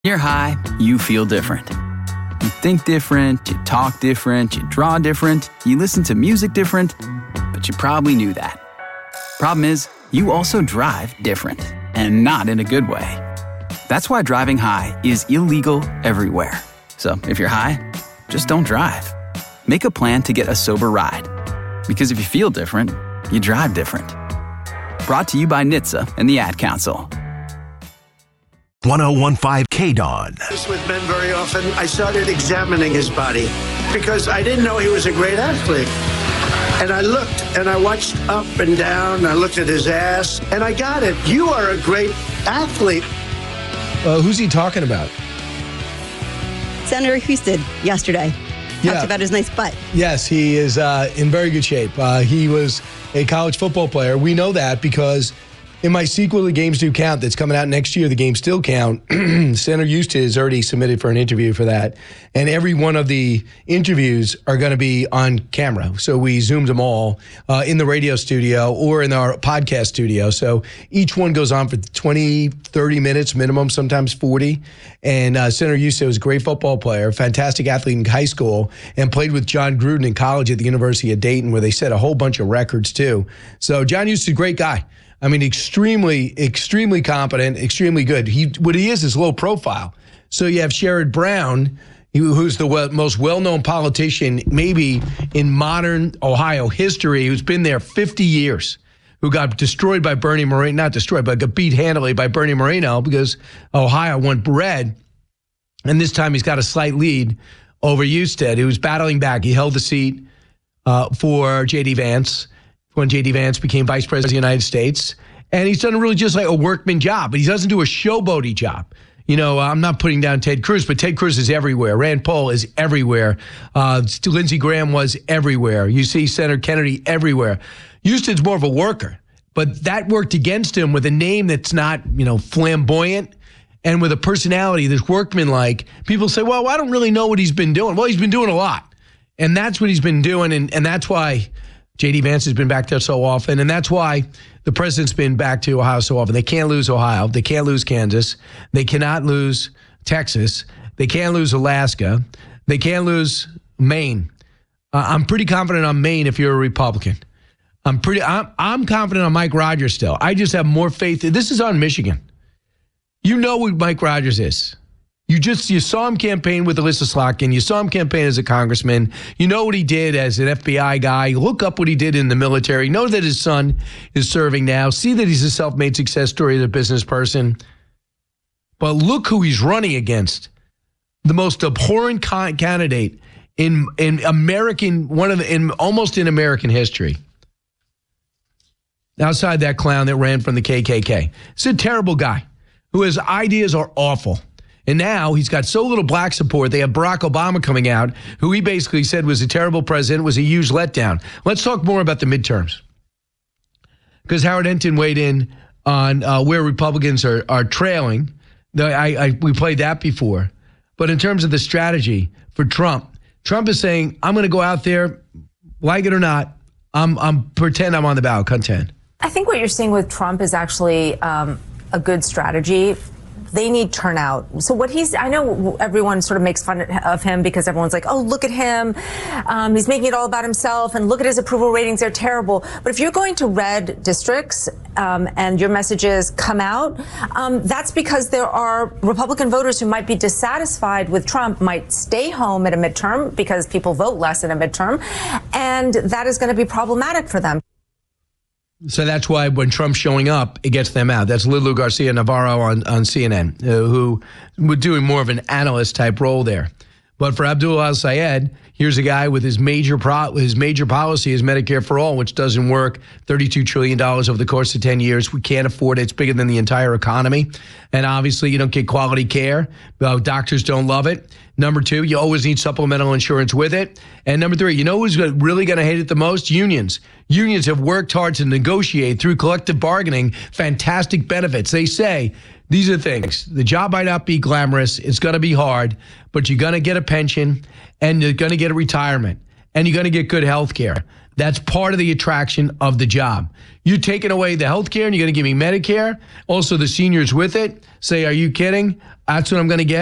You're high, you feel different. You think different, you talk different, you draw different, you listen to music different, but you probably knew that. Problem is, you also drive different, and not in a good way. That's why driving high is illegal everywhere. So if you're high, just don't drive. Make a plan to get a sober ride. Because if you feel different, you drive different. Brought to you by NHTSA and the Ad Council. 1015 KDON. With men very often, I started examining his body because I didn't know he was a great athlete. And I looked and I watched up and down. I looked at his ass and I got it. You are a great athlete. Who's he talking about? Senator Husted yesterday. Talked about his nice butt. Yes, he is in very good shape. He was a college football player. We know that because in my sequel, The Games Do Count, that's coming out next year, The Games Still Count, Senator Husted has already submitted for an interview for that. And every one of the interviews are going to be on camera. So we zoomed them all in the radio studio or in our podcast studio. So each one goes on for 20, 30 minutes minimum, sometimes 40. And Senator Husted was a great football player, fantastic athlete in high school, and played with John Gruden in college at the University of Dayton, where they set a whole bunch of records too. So John Husted, great guy. I mean, extremely, extremely competent, extremely good. What he is low profile. So you have Sherrod Brown, who's the most well-known politician maybe in modern Ohio history, who's been there 50 years, who got destroyed by Bernie Moreno, not destroyed, but got beat handily by Bernie Moreno because Ohio went red. And this time he's got a slight lead over Husted, who's battling back. He held the seat for J.D. Vance when J.D. Vance became vice president of the United States. And he's done really just like a workman job, but he doesn't do a showboaty job. You know, I'm not putting down Ted Cruz, but Ted Cruz is everywhere. Rand Paul is everywhere. Lindsey Graham was everywhere. You see Senator Kennedy everywhere. Husted's more of a worker, but that worked against him with a name that's not, flamboyant and with a personality that's workmanlike. People say, well, I don't really know what he's been doing. Well, he's been doing a lot. And that's what he's been doing. And that's why J.D. Vance has been back there so often, and that's why the president's been back to Ohio so often. They can't lose Ohio. They can't lose Kansas. They cannot lose Texas. They can't lose Alaska. They can't lose Maine. I'm pretty confident on Maine if you're a Republican. I'm confident on Mike Rogers still. I just have more faith. This is on Michigan. You know what Mike Rogers is. You saw him campaign with Alyssa Slotkin. You saw him campaign as a congressman. You know what he did as an FBI guy. Look up what he did in the military. Know that his son is serving now. See that he's a self-made success story as a business person. But look who he's running against. The most abhorrent candidate in American, almost in American history. Outside that clown that ran from the KKK. It's a terrible guy who his ideas are awful. And now he's got so little black support. They have Barack Obama coming out, who he basically said was a terrible president, was a huge letdown. Let's talk more about the midterms. Because Howard Hinton weighed in on where Republicans are trailing. We played that before. But in terms of the strategy for Trump is saying, I'm going to go out there, like it or not, I'm pretend I'm on the ballot, contend. I think what you're seeing with Trump is actually a good strategy. They need turnout. So I know everyone sort of makes fun of him because everyone's like, oh, look at him. He's making it all about himself and look at his approval ratings. They're terrible. But if you're going to red districts and your messages come out, that's because there are Republican voters who might be dissatisfied with Trump, might stay home at a midterm because people vote less in a midterm. And that is going to be problematic for them. So that's why when Trump's showing up, it gets them out. That's Lulu Garcia Navarro on CNN, who was doing more of an analyst type role there. But for Abdul Al-Sayed, here's a guy with his major policy is Medicare for All, which doesn't work. $32 trillion over the course of 10 years. We can't afford it. It's bigger than the entire economy. And obviously, you don't get quality care. Doctors don't love it. Number two, you always need supplemental insurance with it. And number three, you know who's really going to hate it the most? Unions. Unions have worked hard to negotiate through collective bargaining fantastic benefits. They say these are things. The job might not be glamorous. It's going to be hard, but you're going to get a pension and you're going to get a retirement and you're going to get good health care. That's part of the attraction of the job. You're taking away the health care and you're going to give me Medicare, also the seniors with it. Say, are you kidding? That's what I'm going to get.